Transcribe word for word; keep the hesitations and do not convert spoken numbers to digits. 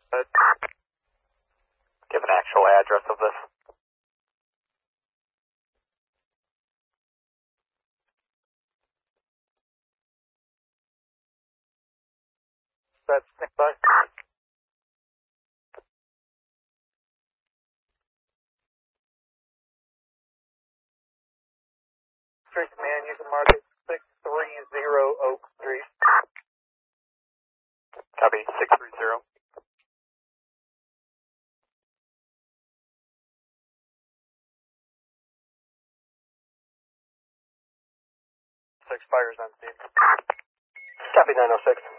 Give an actual address of this. That's standby. Street command, you can mark it six three zero Oak Street. Copy, six three zero. Six fires on scene. Copy, nine oh six.